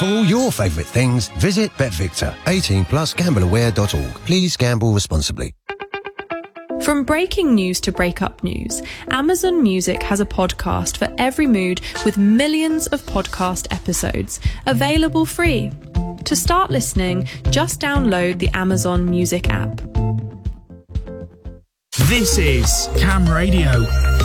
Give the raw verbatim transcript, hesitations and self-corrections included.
For all your favourite things, visit BetVictor. eighteen plus gamble aware dot org. Please gamble responsibly. From breaking news to breakup news, Amazon Music has a podcast for every mood with millions of podcast episodes, available free. To start listening, just download the Amazon Music app. This is Cam Radio.